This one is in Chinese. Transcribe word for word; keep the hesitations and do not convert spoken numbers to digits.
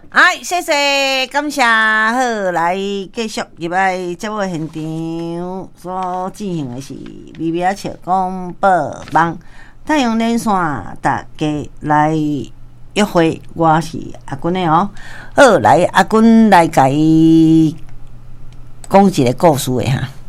哎，谢谢，感谢，好，来继续入来节目现场所进行的是微微啊笑广播网太阳连线，大家来约会，我是阿君的哦。好，来阿君来甲伊讲一个故事的哈。